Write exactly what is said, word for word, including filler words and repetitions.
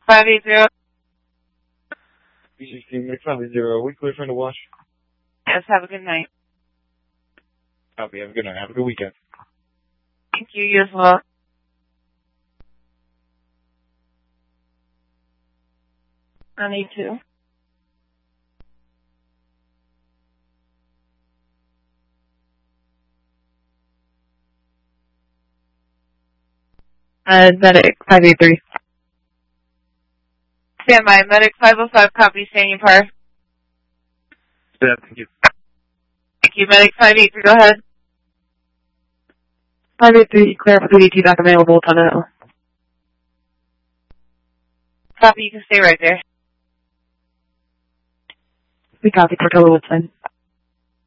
five eight zero. B sixteen, Medic five eight zero. We clear for the wash. Yes, have a good night. Copy, have a good night. Have a good weekend. Thank you, you as well. I need to. Uh, Medic five eight three. Stand by. Medic five oh five, copy, standing par. Yeah, thank you. Thank you. Medic five eight three, go ahead. five eight three, clear for P D T back available, tunnel. Copy, you can stay right there. We copy, Portola Woodson.